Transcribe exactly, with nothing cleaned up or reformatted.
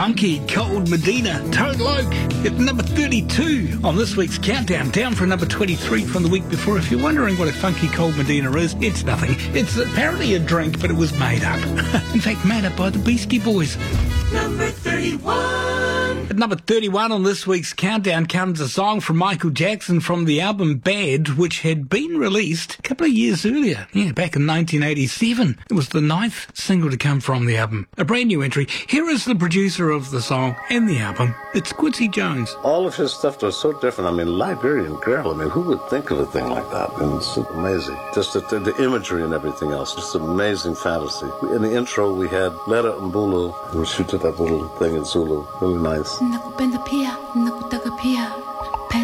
Funky Cold Medina, Toad Loke at number thirty-two on this week's countdown, down from number twenty-three from the week before. If you're wondering what a Funky Cold Medina is, it's nothing. It's apparently a drink, but it was made up. In fact, made up by the Beastie Boys. Number thirty-one. At number thirty-one on this week's countdown comes a song from Michael Jackson from the album Bad, which had been released a couple of years earlier. Yeah, back in nineteen eighty-seven. It was the ninth single to come from the album. A brand new entry. Here is the producer of the song and the album. It's Quincy Jones. All of his stuff was so different. I mean, Liberian Girl, I mean, who would think of a thing like that? And it's amazing. Just the, the, the imagery and everything else. Just amazing fantasy. In the intro, we had Letta Mbulu, who she did that little thing in Zulu. Really nice. Nakupenda pia, nakutaka